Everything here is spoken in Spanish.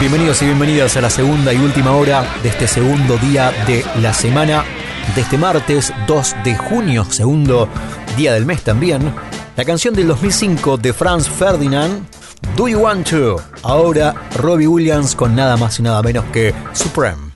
Bienvenidos y bienvenidas a la segunda y última hora de este segundo día de la semana, de este martes 2 de junio, segundo día del mes también. La canción del 2005 de Franz Ferdinand, Do You Want To? Ahora Robbie Williams con nada más y nada menos que Supreme.